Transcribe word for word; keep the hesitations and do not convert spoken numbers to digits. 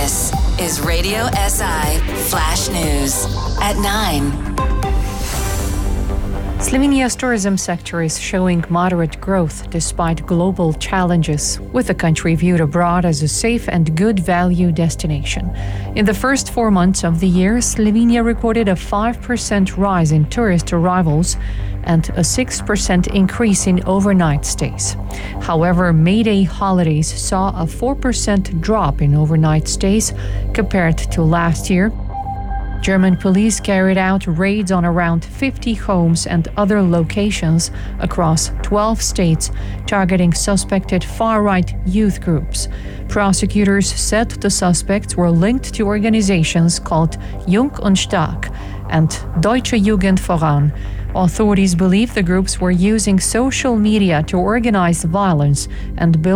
This is Radio S I Flash News at nine. Slovenia's tourism sector is showing moderate growth despite global challenges, with the country viewed abroad as a safe and good value destination. In the first four months of the year, Slovenia recorded a five percent rise in tourist arrivals and a six percent increase in overnight stays. However, May Day holidays saw a four percent drop in overnight stays compared to last year. German police carried out raids on around fifty homes and other locations across twelve states, targeting suspected far-right youth groups. Prosecutors said the suspects were linked to organizations called Jung und Stark and Deutsche Jugend voran. Authorities believe the groups were using social media to organize violence and build